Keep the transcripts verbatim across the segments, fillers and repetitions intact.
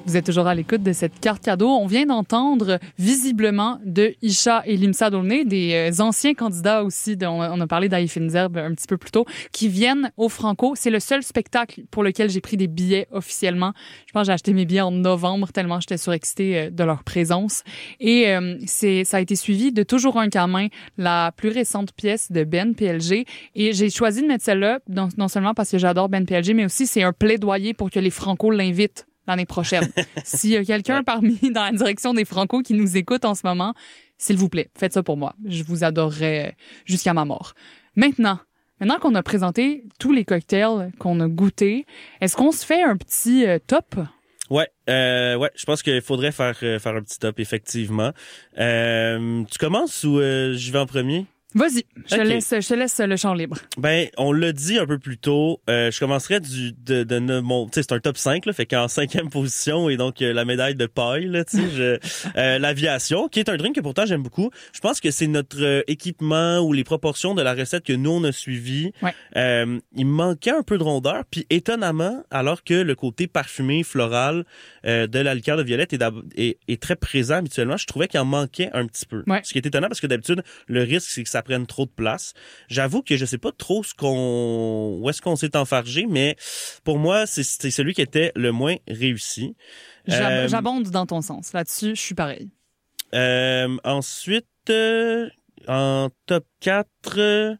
Vous êtes toujours à l'écoute de cette carte cadeau. On vient d'entendre visiblement de Isha et Limsa Dolné, des euh, anciens candidats aussi, de, on, a, on a parlé d'Aïe Finzerbe un petit peu plus tôt, qui viennent au Franco. C'est le seul spectacle pour lequel j'ai pris des billets officiellement. Je pense que j'ai acheté mes billets en novembre tellement j'étais surexcitée euh, de leur présence. Et euh, c'est, ça a été suivi de Toujours un camin, la plus récente pièce de Ben P L G. Et j'ai choisi de mettre celle-là, non, non seulement parce que j'adore Ben P L G, mais aussi c'est un plaidoyer pour que les Franco l'invitent l'année prochaine. S'il y a quelqu'un parmi dans la direction des Franco qui nous écoute en ce moment, s'il vous plaît, faites ça pour moi. Je vous adorerai jusqu'à ma mort. Maintenant, maintenant qu'on a présenté tous les cocktails qu'on a goûtés, est-ce qu'on se fait un petit euh, top? Ouais, euh, ouais, je pense qu'il faudrait faire euh, faire un petit top, effectivement. Euh, tu commences ou euh, j'y vais en premier? Vas-y, je, Okay. te laisse, je te laisse le champ libre. Ben, on l'a dit un peu plus tôt, euh, je commencerai du de, de, de mon, tu sais, c'est un top cinq, là, fait qu'en cinquième position, et donc euh, la médaille de paille, là, tu sais, je, euh, l'aviation, qui est un drink que pourtant j'aime beaucoup. Je pense que c'est notre euh, équipement ou les proportions de la recette que nous, on a suivi. Ouais. Euh, il manquait un peu de rondeur, puis étonnamment, alors que le côté parfumé, floral euh, de la liqueur de violette est, est, est très présent habituellement, je trouvais qu'il en manquait un petit peu. Ouais. Ce qui est étonnant parce que d'habitude, le risque, c'est que ça prenne trop de place. J'avoue que je sais pas trop ce qu'on, où est-ce qu'on s'est enfargé, mais pour moi, c'est, c'est celui qui était le moins réussi. J'ab- Euh, J'abonde dans ton sens. Là-dessus, je suis pareil. Euh, ensuite, euh, en top quatre, euh,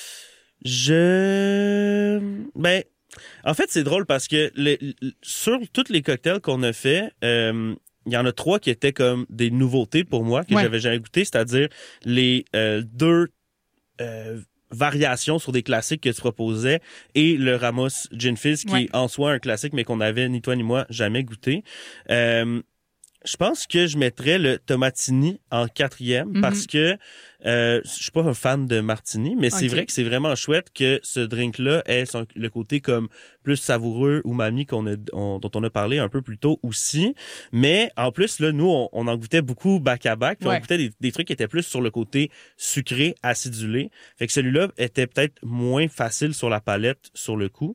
je... Ben, en fait, c'est drôle parce que le, le- sur tous les cocktails qu'on a fait, euh, il y en a trois qui étaient comme des nouveautés pour moi, que Ouais. j'avais jamais goûté, c'est-à-dire les euh, deux euh, variations sur des classiques que tu proposais et le Ramos Gin Fizz, qui Ouais. est en soi un classique, mais qu'on avait, ni toi ni moi, jamais goûté. Euh, je pense que je mettrais le Tomatini en quatrième Mhm. parce que euh, je suis pas un fan de martini, mais c'est Ok. vrai que c'est vraiment chouette que ce drink-là ait son- le côté comme plus savoureux umami qu'on a, on- dont on a parlé un peu plus tôt aussi. Mais en plus, là, nous, on, on en goûtait beaucoup back-à-back, puis Ouais. on goûtait des, des trucs qui étaient plus sur le côté sucré, acidulé. Fait que celui-là était peut-être moins facile sur la palette sur le coup.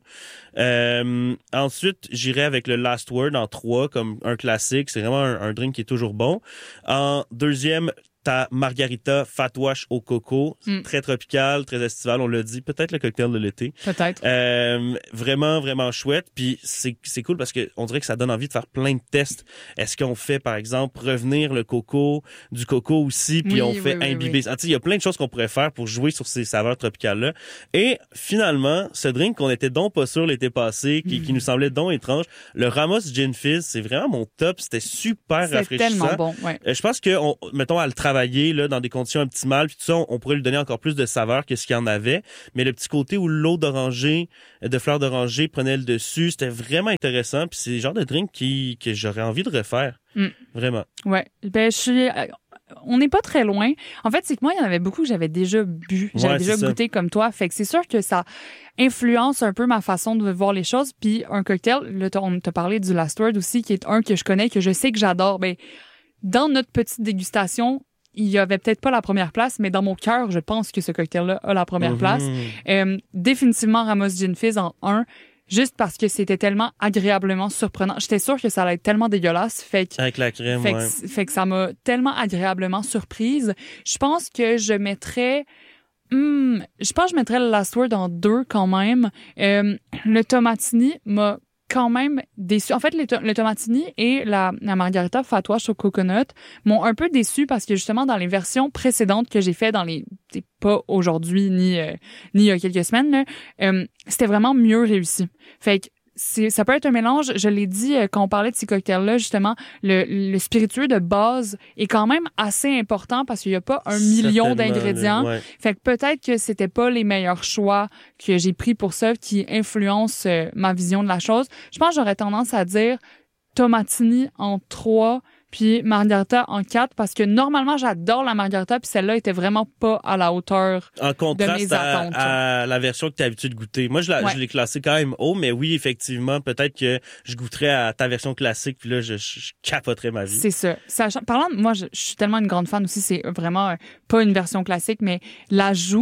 Euh, ensuite, j'irais avec le Last Word en trois comme un classique. C'est vraiment un, un drink qui est toujours bon. En deuxième, ta margarita fat wash au coco, Mm. très tropical, très estival, on l'a dit, peut-être le cocktail de l'été. Peut-être. Euh, vraiment, vraiment chouette. Puis c'est, c'est cool parce que on dirait que ça donne envie de faire plein de tests. Est-ce qu'on fait, par exemple, revenir le coco, du coco aussi, puis Oui, on oui, fait oui, imbiber. oui. Ah, tu sais, il y a plein de choses qu'on pourrait faire pour jouer sur ces saveurs tropicales-là. Et finalement, ce drink qu'on était donc pas sûr l'été passé, qui, qui nous semblait donc étrange, le Ramos Gin Fizz, c'est vraiment mon top. C'était super C'est rafraîchissant. tellement bon, ouais. Euh, je pense que, on, mettons, à le travailler là, dans des conditions optimales, puis tout ça, on, on pourrait lui donner encore plus de saveur que ce qu'il y en avait. Mais le petit côté où l'eau d'oranger, de fleurs d'oranger prenait le dessus, c'était vraiment intéressant. Puis c'est le genre de drink qui, que j'aurais envie de refaire. Mm. Vraiment. Ouais. Ben, je suis... euh, On n'est pas très loin. En fait, c'est que moi, il y en avait beaucoup que j'avais déjà bu. J'avais Ouais, déjà c'est ça. goûté comme toi. Fait que c'est sûr que ça influence un peu ma façon de voir les choses. Puis un cocktail, là, t'as- on t'a parlé du Last Word aussi, qui est un que je connais, que je sais que j'adore. Ben, dans notre petite dégustation, il y avait peut-être pas la première place, mais dans mon cœur, je pense que ce cocktail-là a la première Mhm. place. Euh, définitivement Ramos Gin Fizz en un, juste parce que c'était tellement agréablement surprenant. J'étais sûre que ça allait être tellement dégueulasse. Fait que Avec la crème, fait, ouais. que, fait que ça m'a tellement agréablement surprise. Je pense que je mettrais... Hmm, je pense que je mettrais le Last Word en deux quand même. Euh, le Tomatini m'a quand même déçu. En fait, le, to- le Tomatini et la, la Margarita Fat Wash au coconut m'ont un peu déçu parce que justement, dans les versions précédentes que j'ai fait dans les... c'est pas aujourd'hui ni, euh, ni il y a quelques semaines, là, euh, c'était vraiment mieux réussi. Fait que c'est, ça peut être un mélange, je l'ai dit euh, quand on parlait de ces cocktails-là, justement, le, le spiritueux de base est quand même assez important parce qu'il n'y a pas un million Certainement, d'ingrédients. là, ouais. Fait que peut-être que c'était pas les meilleurs choix que j'ai pris pour ça qui influencent euh, ma vision de la chose. Je pense que j'aurais tendance à dire Tomatini en trois, puis Margarita en quatre, parce que normalement, j'adore la Margarita, puis celle-là était vraiment pas à la hauteur. En contraste mes à, attentes. à la version que tu as l'habitude de goûter. Moi, je, la, Ouais. je l'ai classé quand même haut, mais oui, effectivement, peut-être que je goûterais à ta version classique, puis là, je, je, je capoterais ma vie. C'est ça. Sachant, parlant de moi, je, je suis tellement une grande fan aussi, c'est vraiment euh, pas une version classique, mais l'ajout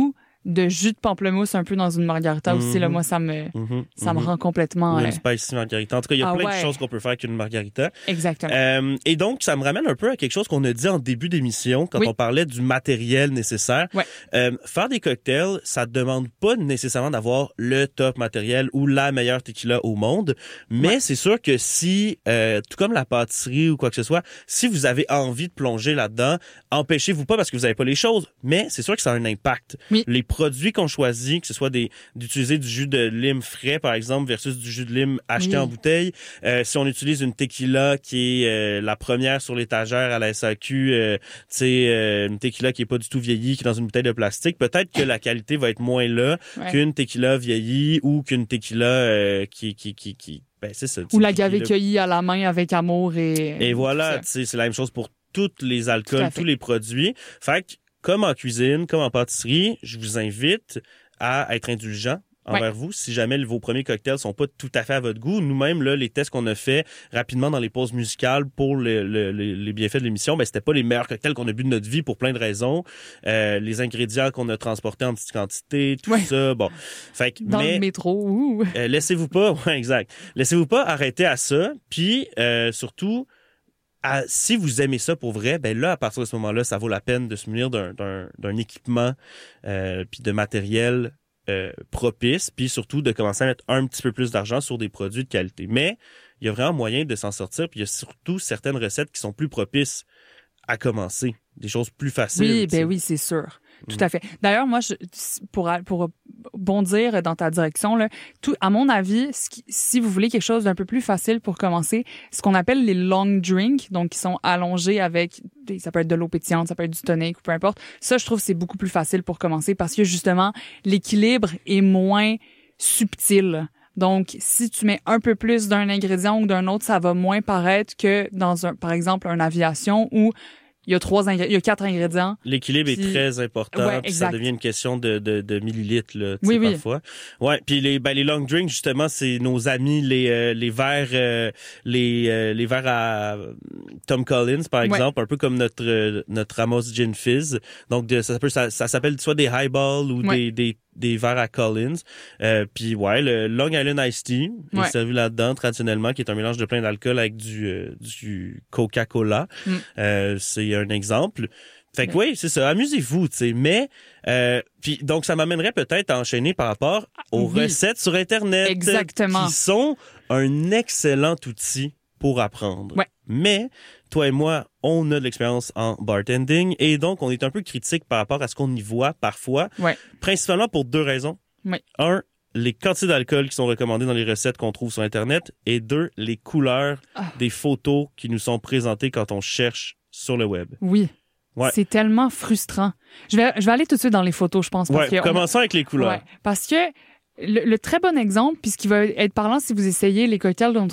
de jus de pamplemousse un peu dans une margarita mm-hmm. aussi. Là, moi, ça me, mm-hmm. ça mm-hmm. me rend complètement... Ou une euh... spicy margarita. En tout cas, il y a ah, plein ouais. de choses qu'on peut faire avec une margarita. Exactement. Euh, et donc, ça me ramène un peu à quelque chose qu'on a dit en début d'émission quand oui. on parlait du matériel nécessaire. Ouais. Euh, faire des cocktails, ça demande pas nécessairement d'avoir le top matériel ou la meilleure tequila au monde, mais ouais. c'est sûr que si, euh, tout comme la pâtisserie ou quoi que ce soit, si vous avez envie de plonger là-dedans, empêchez-vous pas parce que vous avez pas les choses, mais c'est sûr que ça a un impact. Oui. Les produits qu'on choisit, que ce soit des d'utiliser du jus de lime frais, par exemple, versus du jus de lime acheté oui. en bouteille, euh, si on utilise une tequila qui est euh, la première sur l'étagère à la S A Q, euh, tu sais, euh, une tequila qui est pas du tout vieillie, qui est dans une bouteille de plastique, peut-être que la qualité va être moins là ouais. qu'une tequila vieillie ou qu'une tequila euh, qui, qui, qui, qui, ben c'est ça. Ou la gavée cueillie à la main avec amour et... Et voilà, tu sais, c'est la même chose pour tous les alcools, tous les produits. Fait que, comme en cuisine, comme en pâtisserie, je vous invite à être indulgent envers ouais. vous. Si jamais vos premiers cocktails sont pas tout à fait à votre goût, nous-mêmes, là, les tests qu'on a fait rapidement dans les pauses musicales pour le, le, le, les bienfaits de l'émission, ben, c'était pas les meilleurs cocktails qu'on a bu de notre vie pour plein de raisons. Euh, les ingrédients qu'on a transportés en petite quantité, tout ouais. ça, bon. Fait que, dans mais, le métro, ouh. Euh, laissez-vous pas, ouais, exact. Laissez-vous pas arrêter à ça, puis euh, surtout, À, si vous aimez ça pour vrai, ben là, à partir de ce moment-là, ça vaut la peine de se munir d'un, d'un, d'un équipement euh, puis de matériel euh, propice, puis surtout de commencer à mettre un petit peu plus d'argent sur des produits de qualité. Mais il y a vraiment moyen de s'en sortir, puis il y a surtout certaines recettes qui sont plus propices à commencer, des choses plus faciles. Oui, ben oui, c'est sûr. Tout à fait. D'ailleurs, moi, je, pour, pour bondir dans ta direction, là, tout, à mon avis, si vous voulez quelque chose d'un peu plus facile pour commencer, ce qu'on appelle les long drinks, donc qui sont allongés avec, ça peut être de l'eau pétillante, ça peut être du tonic ou peu importe. Ça, je trouve que c'est beaucoup plus facile pour commencer parce que justement, l'équilibre est moins subtil. Donc, si tu mets un peu plus d'un ingrédient ou d'un autre, ça va moins paraître que dans un, par exemple, une aviation où il y a trois ingrédients, il y a quatre ingrédients. L'équilibre puis... est très important. Ouais, puis ça devient une question de, de, de millilitres, là, oui, oui. parfois. Ouais. Puis les, ben, les long drinks, justement, c'est nos amis, les, euh, les verres, euh, les, euh, les verres à Tom Collins, par exemple, ouais. un peu comme notre, euh, notre Ramos Gin Fizz. Donc, de, ça, peut, ça, ça s'appelle soit des highballs ou ouais. des, des, des verres à Collins. Euh, puis ouais, le Long Island Iced Tea ouais. est servi là-dedans traditionnellement, qui est un mélange de plein d'alcool avec du, euh, du Coca-Cola. Mm. Euh, c'est un exemple. Fait que oui, c'est ça. Amusez-vous, tu sais. Mais euh, puis donc ça m'amènerait peut-être à enchaîner par rapport aux oui. recettes sur Internet, exactement, qui sont un excellent outil pour apprendre. Ouais. Mais toi et moi, on a de l'expérience en bartending et donc on est un peu critique par rapport à ce qu'on y voit parfois, ouais. principalement pour deux raisons. Ouais. Un, les quantités d'alcool qui sont recommandées dans les recettes qu'on trouve sur Internet, et deux, les couleurs ah. des photos qui nous sont présentées quand on cherche sur le web. Oui. Ouais. C'est tellement frustrant. Je vais, je vais aller tout de suite dans les photos, je pense. Parce ouais, que commençons on... avec les couleurs. Ouais, parce que le, le très bon exemple, puis ce qui va être parlant si vous essayez les cocktails dont